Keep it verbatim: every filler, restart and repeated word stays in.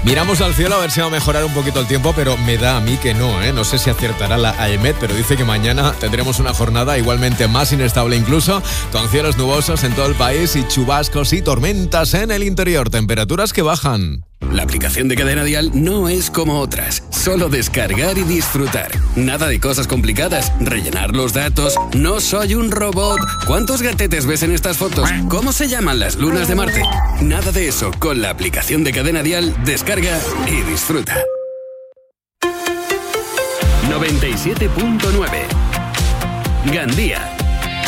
Miramos al cielo a ver si va a mejorar un poquito el tiempo, pero me da a mí que no, ¿eh? No sé si acertará la A E M E T, pero dice que mañana tendremos una jornada igualmente más inestable incluso, con cielos nubosos en todo el país y chubascos y tormentas en el interior, temperaturas que bajan. La aplicación de Cadena Dial no es como otras. Solo descargar y disfrutar. Nada de cosas complicadas. Rellenar los datos. No soy un robot. ¿Cuántos gatetes ves en estas fotos? ¿Cómo se llaman las lunas de Marte? Nada de eso. Con la aplicación de Cadena Dial, descarga y disfruta. noventa y siete punto nueve Gandía.